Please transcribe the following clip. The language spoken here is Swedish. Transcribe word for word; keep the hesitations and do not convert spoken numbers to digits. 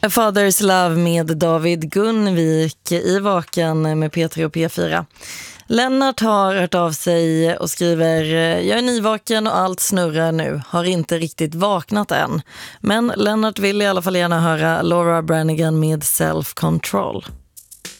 A Father's Love med David Gunnvik i Vaken med P tre och P fyra. Lennart har hört av sig och skriver: jag är nyvaken och allt snurrar nu. Har inte riktigt vaknat än. Men Lennart vill i alla fall gärna höra Laura Branigan med Self Control.